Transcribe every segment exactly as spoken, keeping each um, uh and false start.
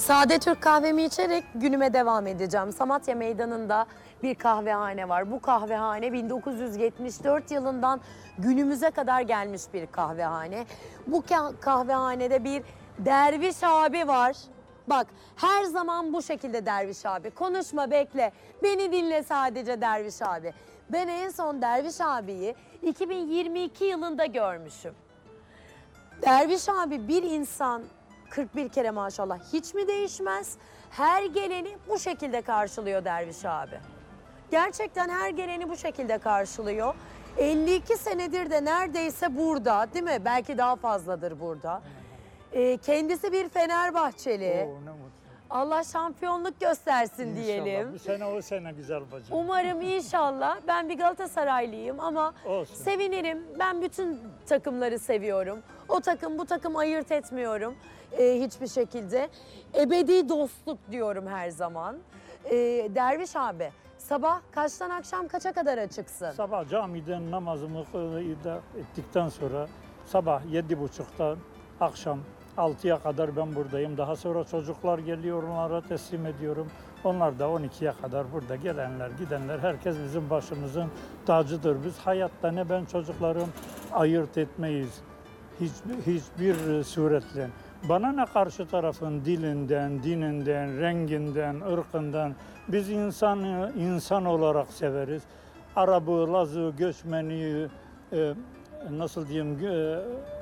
Sade Türk kahvemi içerek günüme devam edeceğim. Samatya Meydanı'nda bir kahvehane var. Bu kahvehane bin dokuz yüz yetmiş dört yılından günümüze kadar gelmiş bir kahvehane. Bu kahvehanede bir derviş abi var. Bak, her zaman bu şekilde derviş abi. Konuşma, bekle. Beni dinle sadece derviş abi. Ben en son derviş abiyi iki bin yirmi iki yılında görmüşüm. Derviş abi bir insan kırk bir kere maşallah hiç mi değişmez? Her geleni bu şekilde karşılıyor derviş abi. Gerçekten her geleni bu şekilde karşılıyor. elli iki senedir de neredeyse burada, değil mi? Belki daha fazladır burada. Ee, kendisi bir Fenerbahçeli. Oo, ne mutlu. Allah şampiyonluk göstersin İnşallah. diyelim. Bu sene o sene güzel bacım. Umarım inşallah. Ben bir Galatasaraylıyım ama Olsun. sevinirim. Ben bütün takımları seviyorum. O takım bu takım ayırt etmiyorum e, hiçbir şekilde. Ebedi dostluk diyorum her zaman. E, Derviş abi, sabah kaçtan akşam kaça kadar açıksın? Sabah camiden namazımı eda ettikten sonra sabah yedi buçuktan akşam altıya kadar ben buradayım. Daha sonra çocuklar geliyor, onlara teslim ediyorum. Onlar da on ikiye kadar burada gelenler, gidenler, herkes bizim başımızın tacıdır. Biz hayatta ne ben çocuklarım ayırt etmeyiz hiçbir, hiçbir suretle. Bana ne karşı tarafın dilinden, dininden, renginden, ırkından biz insanı insan olarak severiz. Arabı, Lazı, göçmeni, e, nasıl diyeyim, e,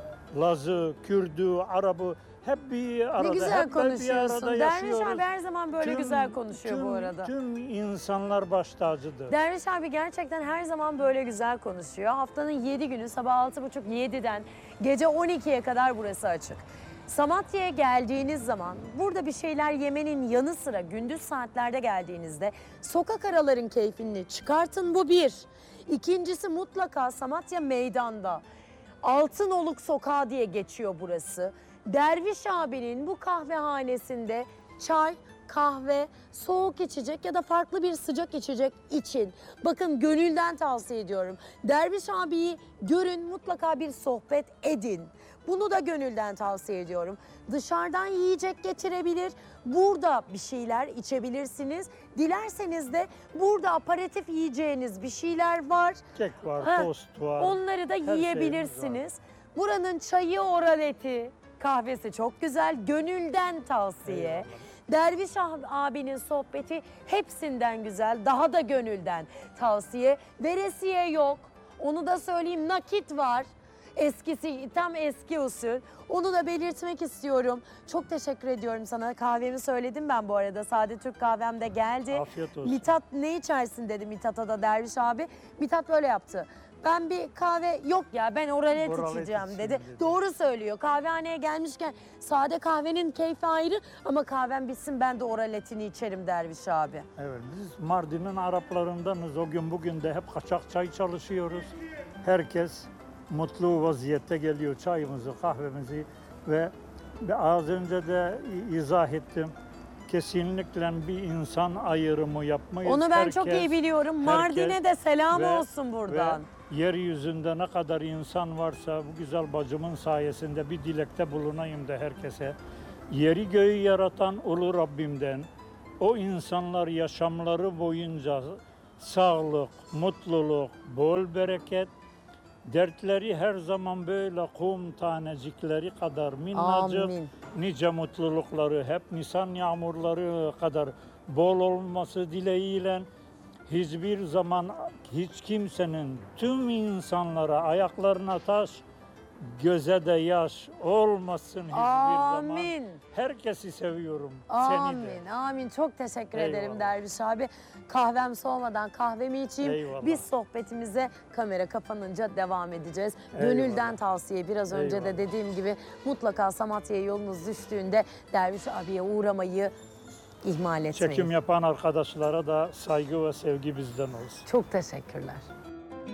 Lazı, Kürdü, Arabı hep bir arada. Ne güzel hep konuşuyorsun. Bir arada Derviş yaşıyoruz. abi her zaman böyle Tüm- güzel konuşuyor tüm- bu arada. Tüm insanlar baş tacıdır. Derviş abi gerçekten her zaman böyle güzel konuşuyor. Haftanın yedi günü sabah altı buçuk yediden gece on ikiye kadar burası açık. Samatya'ya geldiğiniz zaman burada bir şeyler yemenin yanı sıra gündüz saatlerde geldiğinizde sokak araların keyfini çıkartın, bu bir. İkincisi mutlaka Samatya Meydan'da Altınoluk Sokağı diye geçiyor burası. Derviş abinin bu kahvehanesinde çay, kahve, soğuk içecek ya da farklı bir sıcak içecek için. Bakın gönülden tavsiye ediyorum. Derviş abiyi görün, mutlaka bir sohbet edin. Bunu da gönülden tavsiye ediyorum. Dışarıdan yiyecek getirebilir, burada bir şeyler içebilirsiniz. Dilerseniz de burada aperatif yiyeceğiniz bir şeyler var. Kek var, Ha, tost var. Onları da her şeyimiz yiyebilirsiniz. Buranın çayı, oraleti, kahvesi çok güzel. Gönülden tavsiye. Eyvallah. Derviş abinin sohbeti hepsinden güzel. Daha da gönülden tavsiye. Veresiye yok. Onu da söyleyeyim, nakit var. Eskisi, tam eski usul. Onu da belirtmek istiyorum. Çok teşekkür ediyorum sana. Kahvemi söyledim ben bu arada. Sade Türk kahvem de geldi. Afiyet olsun. Mithat ne içersin dedi Mithat'a da Derviş abi. Mithat böyle yaptı. Ben bir kahve yok ya, ben oralet Oralet içeceğim içeyim dedi. dedi. Doğru söylüyor. Kahvehaneye gelmişken sade kahvenin keyfi ayrı ama kahvem bitsin ben de oraletini içerim Derviş abi. Evet, biz Mardin'in Araplarındanız. O gün bugün de hep kaçak çay çalışıyoruz. Herkes mutlu vaziyette geliyor, çayımızı, kahvemizi ve ve az önce de izah ettim. Kesinlikle bir insan ayrımı yapmayız. Onu ben Herkes- çok iyi biliyorum. herkes Mardin'e de selam ve- olsun buradan. Ve yeryüzünde ne kadar insan varsa bu güzel bacımın sayesinde bir dilekte bulunayım da herkese. Yeri göğü yaratan ulu Rabbimden o insanlar yaşamları boyunca sağlık, mutluluk, bol bereket, dertleri her zaman böyle kum tanecikleri kadar minnacık, Amin. nice mutlulukları hep Nisan yağmurları kadar bol olması dileğiyle hiçbir zaman hiç kimsenin tüm insanlara ayaklarına taş, göze de yaş olmasın hiçbir zaman. Amin. Herkesi seviyorum. Seni Amin, de. amin. Çok teşekkür Eyvallah. ederim Derviş abi. Kahvem soğumadan kahvemi içeyim. Eyvallah. Biz sohbetimize kamera kapanınca devam edeceğiz. Eyvallah. Gönülden tavsiye, biraz önce de Eyvallah. dediğim gibi mutlaka Samatya'ya yolunuz düştüğünde Derviş abiye uğramayı ihmal etmeyin. Çekim yapan arkadaşlara da saygı ve sevgi bizden olsun. Çok teşekkürler.